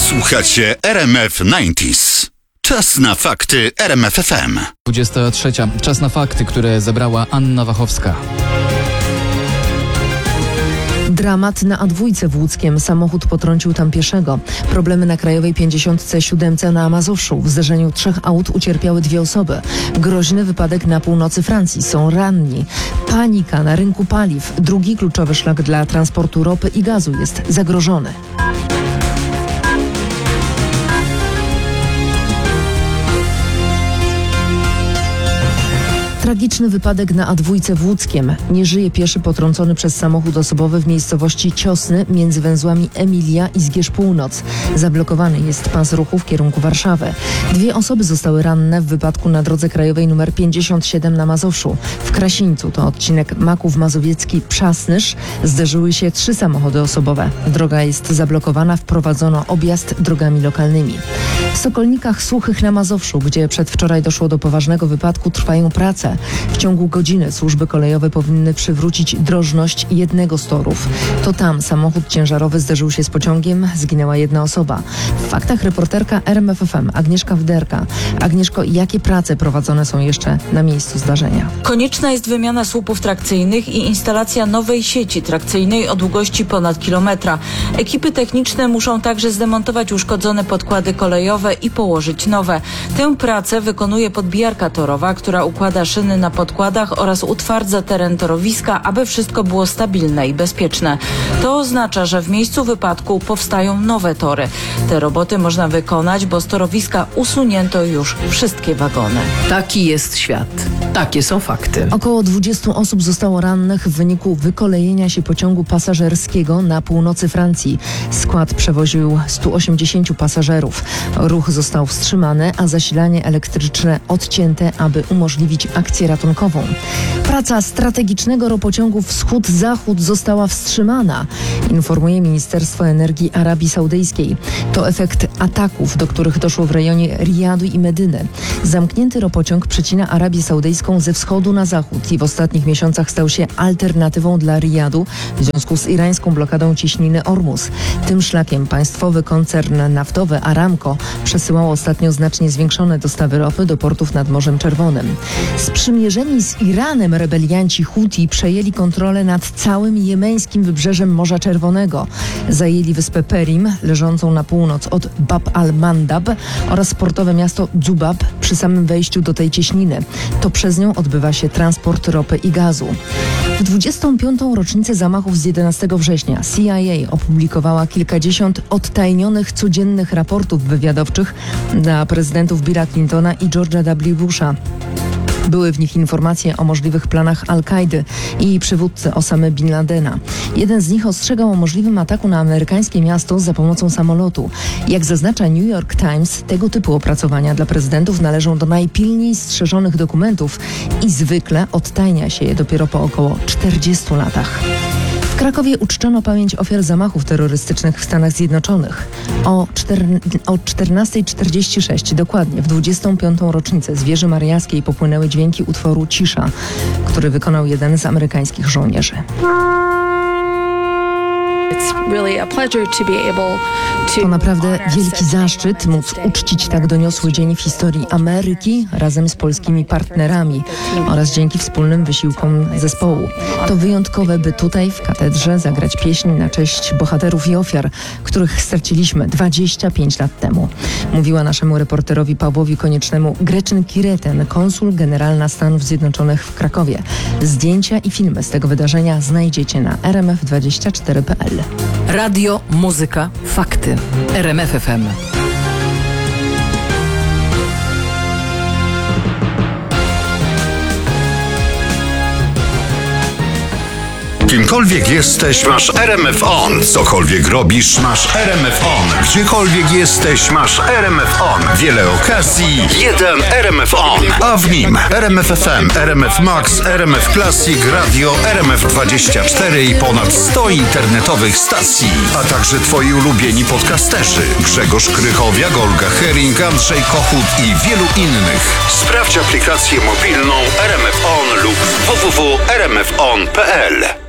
Słuchacie RMF 90s. Czas na fakty RMF FM. 23. Czas na fakty, które zebrała Anna Wachowska. Dramat na A2 w Łódzkiem. Samochód potrącił tam pieszego. Problemy na krajowej 57 na Mazowszu. W zderzeniu 3 aut ucierpiały 2 osoby. Groźny wypadek na północy Francji. Są ranni. Panika na rynku paliw. Drugi kluczowy szlak dla transportu ropy i gazu jest zagrożony. Tragiczny wypadek na A2 w Łódzkiem. Nie żyje pieszy potrącony przez samochód osobowy w miejscowości Ciosny między węzłami Emilia i Zgierz Północ. Zablokowany jest pas ruchu w kierunku Warszawy. 2 osoby zostały ranne w wypadku na drodze krajowej nr 57 na Mazowszu. W Krasińcu, to odcinek Maków Mazowiecki-Przasnysz, zderzyły się 3 samochody osobowe. Droga jest zablokowana, wprowadzono objazd drogami lokalnymi. W Sokolnikach Suchych na Mazowszu, gdzie przedwczoraj doszło do poważnego wypadku, trwają prace. W ciągu godziny służby kolejowe powinny przywrócić drożność jednego z torów. To tam samochód ciężarowy zderzył się z pociągiem, zginęła 1 osoba. W faktach reporterka RMF FM Agnieszka Wderka. Agnieszko, jakie prace prowadzone są jeszcze na miejscu zdarzenia? Konieczna jest wymiana słupów trakcyjnych i instalacja nowej sieci trakcyjnej o długości ponad kilometra. Ekipy techniczne muszą także zdemontować uszkodzone podkłady kolejowe i położyć nowe. Tę pracę wykonuje podbijarka torowa, która układa szyny na podkładach oraz utwardza teren torowiska, aby wszystko było stabilne i bezpieczne. To oznacza, że w miejscu wypadku powstają nowe tory. Te roboty można wykonać, bo z torowiska usunięto już wszystkie wagony. Taki jest świat. Takie są fakty. Około 20 osób zostało rannych w wyniku wykolejenia się pociągu pasażerskiego na północy Francji. Skład przewoził 180 pasażerów. Ruch został wstrzymany, a zasilanie elektryczne odcięte, aby umożliwić akcję ratunkową. Praca strategicznego ropociągu wschód-zachód została wstrzymana, informuje Ministerstwo Energii Arabii Saudyjskiej. To efekt ataków, do których doszło w rejonie Rijadu i Medyny. Zamknięty ropociąg przecina Arabię Saudyjską ze wschodu na zachód i w ostatnich miesiącach stał się alternatywą dla Rijadu w związku z irańską blokadą cieśniny Ormus. Tym szlakiem państwowy koncern naftowy Aramco przesyłał ostatnio znacznie zwiększone dostawy ropy do portów nad Morzem Czerwonym. Sprzymierzeni z Iranem rebelianci Huti przejęli kontrolę nad całym jemeńskim wybrzeżem Morza Czerwonego. Zajęli wyspę Perim, leżącą na północ od Bab al-Mandab, oraz portowe miasto Dzubab przy samym wejściu do tej cieśniny. To przez nią odbywa się transport ropy i gazu. W 25. rocznicę zamachów z 11 września CIA opublikowała kilkadziesiąt odtajnionych codziennych raportów wywiadowczych dla prezydentów Billa Clintona i George'a W. Busha. Były w nich informacje o możliwych planach Al-Kaidy i jej przywódcy Osamy Bin Ladena. Jeden z nich ostrzegał o możliwym ataku na amerykańskie miasto za pomocą samolotu. Jak zaznacza New York Times, tego typu opracowania dla prezydentów należą do najpilniej strzeżonych dokumentów i zwykle odtajnia się je dopiero po około 40 latach. W Krakowie uczczono pamięć ofiar zamachów terrorystycznych w Stanach Zjednoczonych. O 14:46 dokładnie w 25. rocznicę z wieży Mariackiej popłynęły dźwięki utworu Cisza, który wykonał jeden z amerykańskich żołnierzy. To naprawdę wielki zaszczyt móc uczcić tak doniosły dzień w historii Ameryki razem z polskimi partnerami oraz dzięki wspólnym wysiłkom zespołu. To wyjątkowe, by tutaj w katedrze zagrać pieśń na cześć bohaterów i ofiar, których straciliśmy 25 lat temu. Mówiła naszemu reporterowi Pawłowi Koniecznemu Gretchen Kireten, konsul generalna Stanów Zjednoczonych w Krakowie. Zdjęcia i filmy z tego wydarzenia znajdziecie na rmf24.pl. Radio, muzyka, fakty. RMF FM. Kimkolwiek jesteś, masz RMF On. Cokolwiek robisz, masz RMF On. Gdziekolwiek jesteś, masz RMF On. Wiele okazji, jeden RMF On. A w nim RMF FM, RMF Max, RMF Classic, Radio, RMF24 i ponad 100 internetowych stacji. A także twoi ulubieni podcasterzy. Grzegorz Krychowiak, Olga Hering, Andrzej Kochut i wielu innych. Sprawdź aplikację mobilną RMF On lub www.rmfon.pl.